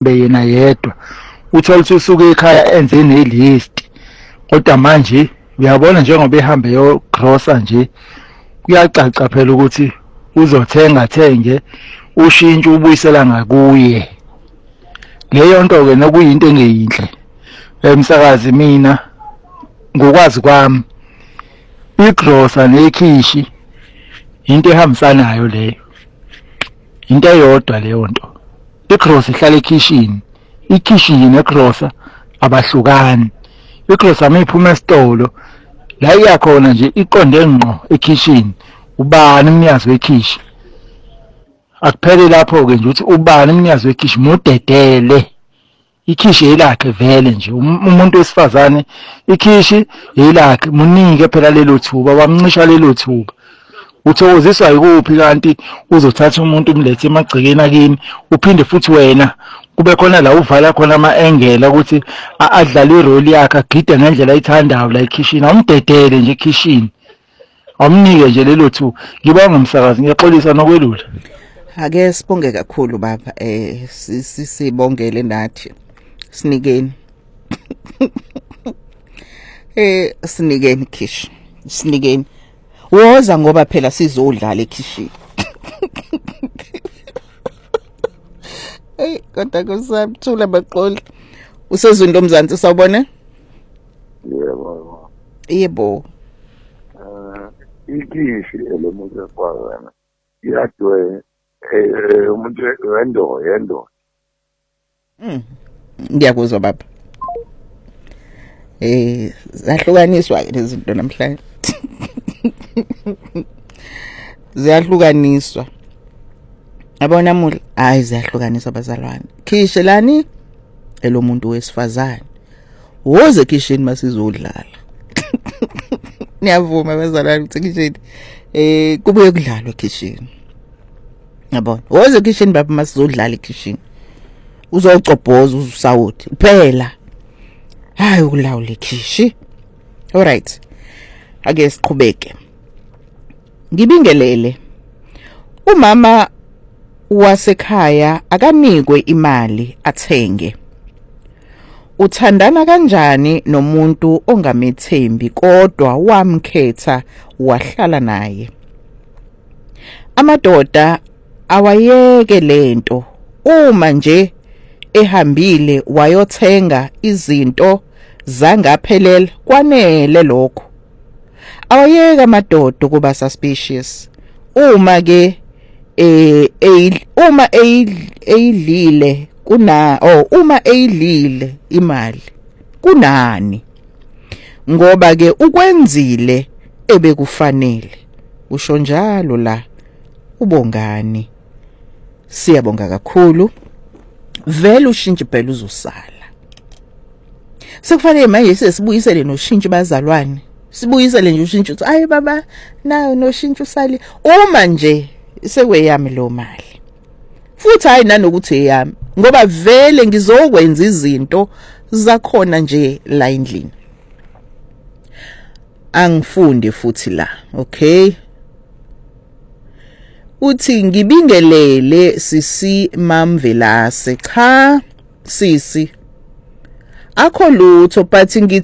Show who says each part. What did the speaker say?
Speaker 1: kube yena yedwa uthola ukuthi usuke ekhaya enze nelist kodwa manje uyabona njengoba ehambe yogrosa nje kuyacaca phela ukuthi thenge ushintsho ubuyisela ngakuye leyo nto ke nokuyinto engeyinhle emsakazi mina ngokwazi kwami igrosa nekhishi into ehambisanayo leyo into eyodwa leyo nto igrosa ihlala ekhishini ikhishini negrosa abahlukani igrosa mayiphuma esitolo la iyakhona nje iqonde ngqo ekhishini ubani umnyazi wekhishi akuphele lapho ke nje ukuthi ubani umnyazi wekhishi mudedele ikhishi elakhe vele nje umuntu wesifazane ikhishi elakhe munike phela lelo thuba bamncisha lelo thuba uthokoziswa yikuphi kanti uzothatha umuntu umlethe emagcekeni akini uphinde futhi wena kube khona la uvala khona ama-engela ukuthi adlale irole yakhe agide ngendlela ayithandayo la ekhishini awumdedele nje ekhishini awumnike nje lelo thuba ngibonga umsakazi ngiyaxolisa nokwelula
Speaker 2: ake sibonge kakhulu baba sibongele nathi sinikeni sinikeni khishi sinikeni woza ngoba phela sizodlala ekhishini kodwa kusabthula baqoli usezweni Mzansi sawubona yebo
Speaker 3: ikhishi elemuntu efakana iyadwe umuntu wendo
Speaker 2: ngiyakuzwa baba zahlukaniswa lezi zinto namhlanje ziyahlukaniswa yabona mula hayi ziyahlukaniswa bazalwane khishe lani elomuntu wesifazane woze khishini masizodlala niyavuma bazalwane ukuthi khishini kubuye kudlalwe khishini yabona woze khishini baba masizodlala ekhishini uzocobhoza uzusawuthi phela hayi ukulawula ikhishi alright ake siqhubeke ngibingelele umama wasekhaya akanikwe imali athenge uthandana kanjani nomuntu ongamethembi kodwa wamkhetha wahlala naye amadoda awayeke lento uma nje ehambile wayothenga izinto zangaphelele kwanele lokho awayeka amadoda kuba suspicious uma ke uma eyidlile uma eyidlile imali kunani ngoba ke ukwenzile ebekufanele usho njalo la ubongani siyabonga kakhulu vele ushintshe phela uzosala sekufanele manje sesibuyisele noshintshe bazalwane sibuyisele nje ushintshe uthi ayi baba nayo noshintshe usali uma nje sekweyami lo mali futhi hayi nanokuthi eyami ngoba vele ngizokwenza izinto zakhona nje la endlini angifunde futhi la okay uthi ngibingelele sisi Mamvelase cha sisi akho lutho but